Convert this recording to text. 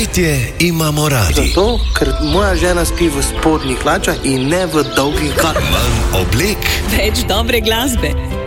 Petje imamo radi. Zato, ker moja žena spi v spodnjih hlačah in ne v dolgih galah. Manj oblek Več dobre glasbe.